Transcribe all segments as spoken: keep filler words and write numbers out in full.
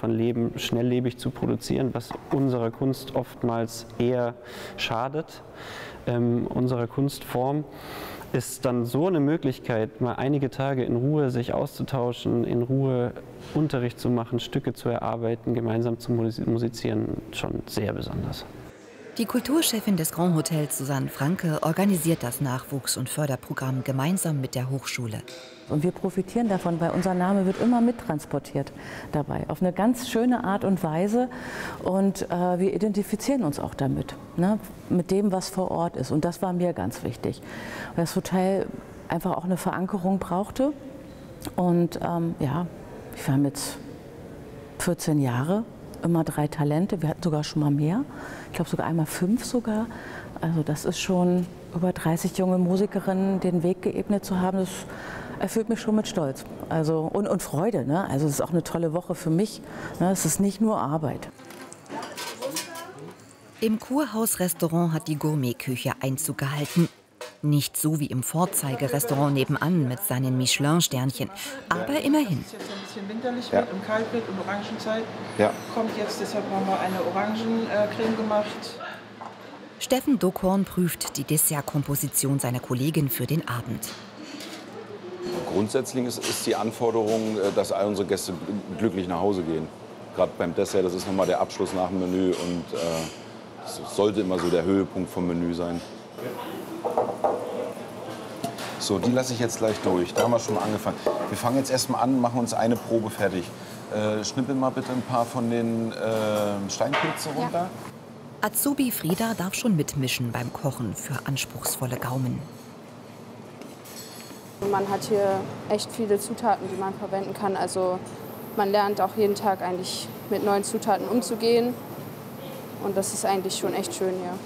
davon leben, schnelllebig zu produzieren, was unserer Kunst oftmals eher schadet, ähm, unserer Kunstform, ist dann so eine Möglichkeit, mal einige Tage in Ruhe sich auszutauschen, in Ruhe Unterricht zu machen, Stücke zu erarbeiten, gemeinsam zu musizieren, schon sehr besonders. Die Kulturchefin des Grand Hotels, Susanne Franke, organisiert das Nachwuchs- und Förderprogramm gemeinsam mit der Hochschule. Und wir profitieren davon, weil unser Name wird immer mittransportiert dabei, auf eine ganz schöne Art und Weise. Und äh, wir identifizieren uns auch damit, ne? Mit dem, was vor Ort ist. Und das war mir ganz wichtig, weil das Hotel einfach auch eine Verankerung brauchte. Und ähm, ja, wir haben jetzt vierzehn Jahre, immer drei Talente. Wir hatten sogar schon mal mehr. Ich glaube sogar einmal fünf sogar. Also das ist schon über dreißig junge Musikerinnen den Weg geebnet zu haben. Das erfüllt mich schon mit Stolz. Also, und, und Freude. Ne? Also es ist auch eine tolle Woche für mich. Ne? Es ist nicht nur Arbeit. Im Kurhaus-Restaurant hat die Gourmetküche Einzug gehalten. Nicht so wie im Vorzeigerestaurant nebenan mit seinen Michelin-Sternchen, aber immerhin. Es ist jetzt ein bisschen winterlich, Ja. wird und kalt wird und Orangenzeit. Ja. Kommt jetzt, deshalb haben wir eine Orangencreme gemacht. Steffen Dockhorn prüft die Dessertkomposition seiner Kollegin für den Abend. Grundsätzlich ist, ist die Anforderung, dass all unsere Gäste glücklich nach Hause gehen. Gerade beim Dessert, das ist nochmal der Abschluss nach dem Menü und äh, das sollte immer so der Höhepunkt vom Menü sein. So, die lasse ich jetzt gleich durch. Da haben wir schon mal angefangen. Wir fangen jetzt erstmal an, machen uns eine Probe fertig. Äh, schnippel mal bitte ein paar von den äh, Steinpilzen runter. Ja. Azubi Frieda darf schon mitmischen beim Kochen für anspruchsvolle Gaumen. Man hat hier echt viele Zutaten, die man verwenden kann. Also man lernt auch jeden Tag eigentlich mit neuen Zutaten umzugehen. Und das ist eigentlich schon echt schön hier.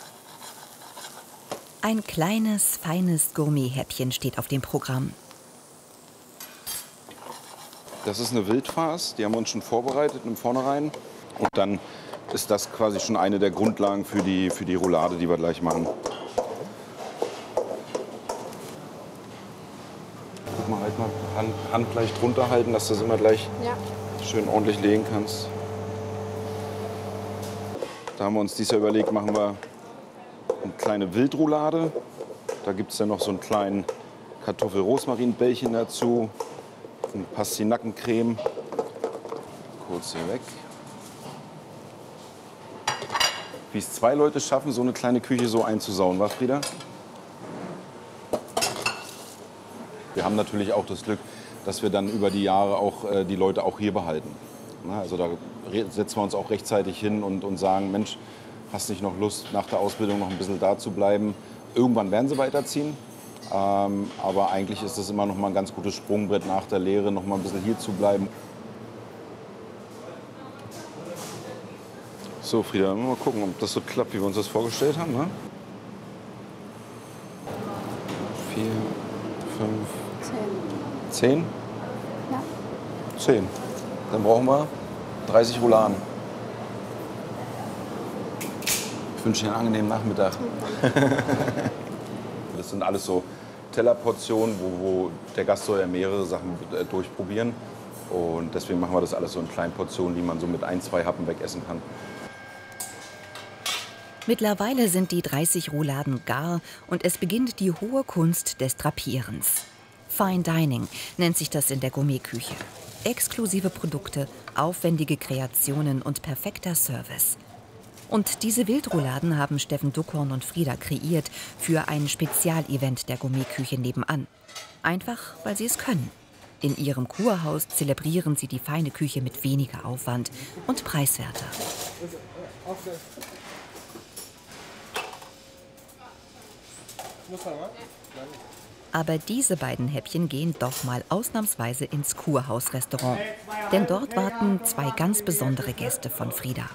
Ein kleines, feines Gourmet-Häppchen steht auf dem Programm. Das ist eine Wildfarce, die haben wir uns schon vorbereitet im Vornherein. Und dann ist das quasi schon eine der Grundlagen für die, für die Roulade, die wir gleich machen. Guck mal, halt mal Hand, Hand gleich drunter halten, dass du das immer gleich ja. schön ordentlich legen kannst. Da haben wir uns dieses Jahr überlegt, machen wir eine kleine Wildroulade. Da gibt es dann noch so einen kleinen Kartoffel-Rosmarin-Bällchen dazu. Eine Pastinackencreme. Kurz hier weg. Wie es zwei Leute schaffen, so eine kleine Küche so einzusauen, was, Frieda? Wir haben natürlich auch das Glück, dass wir dann über die Jahre auch äh, die Leute auch hier behalten. Na, also da setzen wir uns auch rechtzeitig hin und, und sagen, Mensch, hast nicht noch Lust, nach der Ausbildung noch ein bisschen da zu bleiben? Irgendwann werden sie weiterziehen. Ähm, aber eigentlich ist das immer noch mal ein ganz gutes Sprungbrett nach der Lehre, noch mal ein bisschen hier zu bleiben. So, Frieda, mal gucken, ob das so klappt, wie wir uns das vorgestellt haben. Ne? Vier, fünf, Zehn. zehn? Ja. Zehn. Dann brauchen wir dreißig Rouladen. Ich wünsche Ihnen einen angenehmen Nachmittag. Das sind alles so Tellerportionen, wo, wo der Gast soll ja mehrere Sachen äh, durchprobieren. Und deswegen machen wir das alles so in kleinen Portionen, die man so mit ein, zwei Happen wegessen kann. Mittlerweile sind die dreißig Rouladen gar und es beginnt die hohe Kunst des Drapierens. Fine Dining nennt sich das in der Gourmetküche. Exklusive Produkte, aufwendige Kreationen und perfekter Service. Und diese Wildrouladen haben Steffen Dockhorn und Frieda kreiert für ein Spezialevent der Gourmetküche nebenan. Einfach, weil sie es können. In ihrem Kurhaus zelebrieren sie die feine Küche mit weniger Aufwand und preiswerter. Aber diese beiden Häppchen gehen doch mal ausnahmsweise ins Kurhaus-Restaurant. Denn dort warten zwei ganz besondere Gäste von Frieda.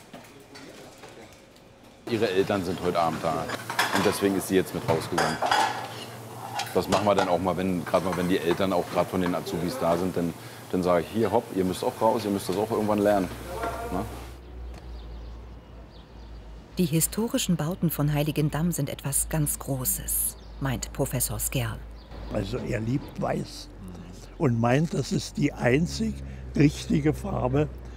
Ihre Eltern sind heute Abend da und deswegen ist sie jetzt mit rausgegangen. Das machen wir dann auch mal, wenn gerade mal, wenn die Eltern auch gerade von den Azubis da sind, dann, dann sage ich, hier, hopp, ihr müsst auch raus, ihr müsst das auch irgendwann lernen. Na? Die historischen Bauten von Heiligendamm sind etwas ganz Großes, meint Professor Skerl. Also er liebt Weiß und meint, das ist die einzig richtige Farbe